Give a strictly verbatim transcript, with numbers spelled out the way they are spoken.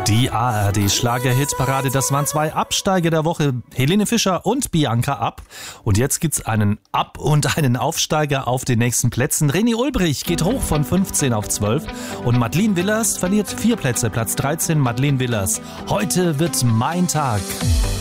Die A R D-Schlager-Hitparade, das waren zwei Absteiger der Woche, Helene Fischer und Bianca Ab. Und jetzt gibt's einen Ab- und einen Aufsteiger auf den nächsten Plätzen. René Ulbrich geht hoch von fünfzehn auf zwölf und Madeleine Willers verliert vier Plätze, Platz dreizehn, Madeleine Willers. Heute wird mein Tag.